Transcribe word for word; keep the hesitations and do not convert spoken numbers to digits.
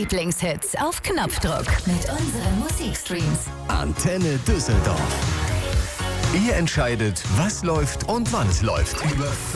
Lieblingshits auf Knopfdruck mit unseren Musikstreams. Antenne Düsseldorf. Ihr entscheidet, was läuft und wann es läuft. Über